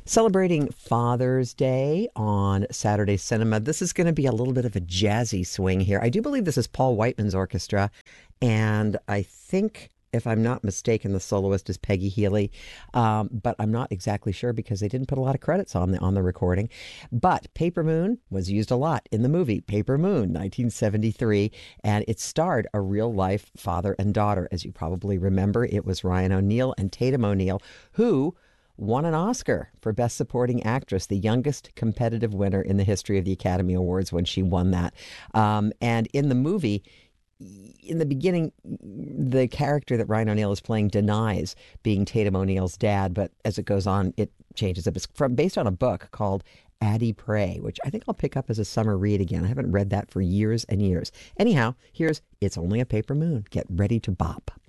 Celebrating Father's Day on Saturday Cinema. This is going to be a little bit of a jazzy swing here. I do believe this is Paul Whiteman's orchestra, and I think, if I'm not mistaken, the soloist is Peggy Healy, but I'm not exactly sure because they didn't put a lot of credits on the recording. But Paper Moon was used a lot in the movie Paper Moon, 1973, and it starred a real life father and daughter. As you probably remember, it was Ryan O'Neal and Tatum O'Neal who won an Oscar for Best Supporting Actress, the youngest competitive winner in the history of the Academy Awards when she won that. And in the movie, in the beginning, the character that Ryan O'Neal is playing denies being Tatum O'Neal's dad, but as it goes on, it changes up. It's based on a book called Addie Pray, which I think I'll pick up as a summer read again. I haven't read that for years and years. Anyhow, here's It's Only a Paper Moon. Get ready to bop.